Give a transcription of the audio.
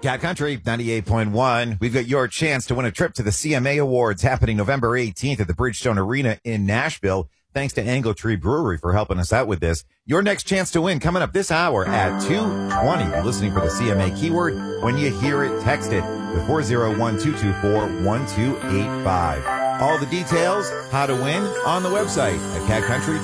Cat Country 98.1. We've got your chance to win a trip to the CMA Awards happening November 18th at the Bridgestone Arena in Nashville. Thanks to Angle Tree Brewery for helping us out with this. Your next chance to win coming up this hour at 2:20. You're listening for the CMA keyword. When you hear it, text it to 401-224-1285. All the details, how to win, on the website at Cat Country.